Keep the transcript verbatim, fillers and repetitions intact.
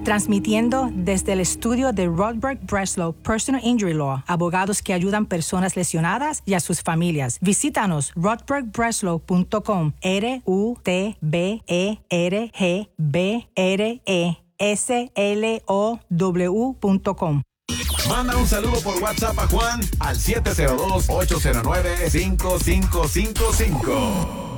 transmitiendo desde el estudio de Rodberg Breslow Personal Injury Law, abogados que ayudan personas lesionadas y a sus familias. Visítanos rodberg breslow punto com, R U T B E R G B R E S L O W punto com. Manda un saludo por WhatsApp a Juan al siete cero dos, ocho cero nueve, cinco cinco cinco cinco.